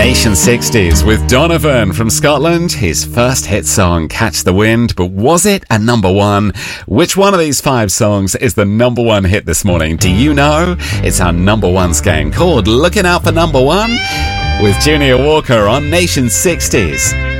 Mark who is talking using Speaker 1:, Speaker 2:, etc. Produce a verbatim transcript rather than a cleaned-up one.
Speaker 1: Nation sixties with Donovan from Scotland. His first hit song, Catch the Wind. But was it a number one? Which one of these five songs is the number one hit this morning? Do you know? It's our number one game called Looking Out for Number One with Junior Walker on Nation sixties.